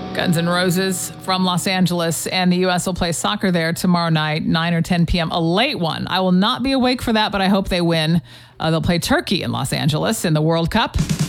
Guns N' Roses from Los Angeles, and the U.S. will play soccer there tomorrow night, 9 or 10 p.m., a late one. I will not be awake for that, but I hope they win. They'll play Turkey in Los Angeles in the World Cup.